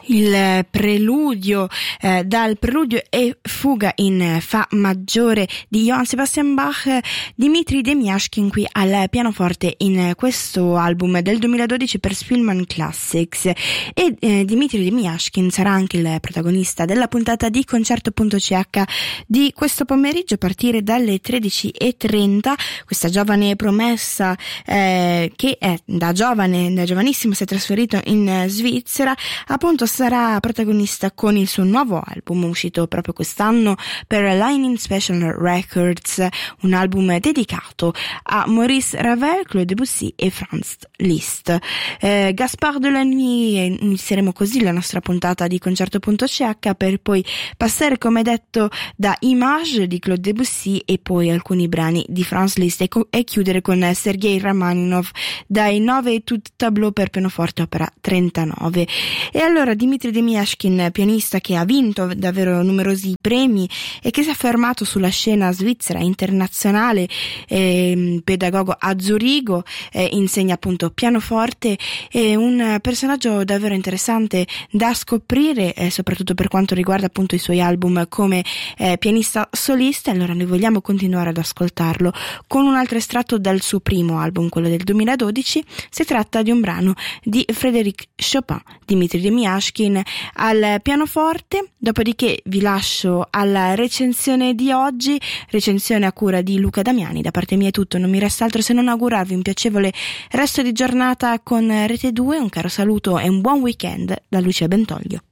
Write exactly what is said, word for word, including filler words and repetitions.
Il preludio eh, dal preludio e fuga in fa maggiore di Johann Sebastian Bach, Dmitri Demyashkin qui al pianoforte in questo album del duemiladodici per Spielmann Classics. E eh, Dmitri Demyashkin sarà anche il protagonista della puntata di Concerto.ch di questo pomeriggio a partire dalle tredici e trenta. Questa giovane promessa eh, che è da giovane, da giovanissimo si è trasferito in Svizzera, appunto sarà protagonista con il suo nuovo album uscito proprio quest'anno per Lightning Special Records, un album dedicato a Maurice Ravel, Claude Debussy e Franz Liszt. Eh, Gaspard Delany, inizieremo così la nostra puntata di Concerto.ch per poi passare, come detto, da Image di Claude Debussy e poi alcuni brani di Franz Liszt e, co- e chiudere con Sergei Rachmaninov dai nove Etudes Tableau per pianoforte opera trentanove. E allora Dmitri Demyashkin, pianista che ha vinto davvero numerosi premi e che si è affermato sulla scena svizzera internazionale, eh, pedagogo a Zurigo, eh, insegna appunto pianoforte, è un personaggio davvero interessante da scoprire, eh, soprattutto per quanto riguarda appunto i suoi album come eh, pianista solista. Allora noi vogliamo continuare ad ascoltarlo con un altro estratto dal suo primo album, quello del duemiladodici. Si tratta di un brano di Frédéric Chopin, Dmitri Demyashkin al pianoforte. Dopodiché vi lascio alla recensione di oggi, recensione a cura di Luca Damiani. Da parte mia è tutto, non mi resta altro se non augurarvi un piacevole resto di giornata con Rete due, un caro saluto e un buon weekend da Lucia Bentoglio.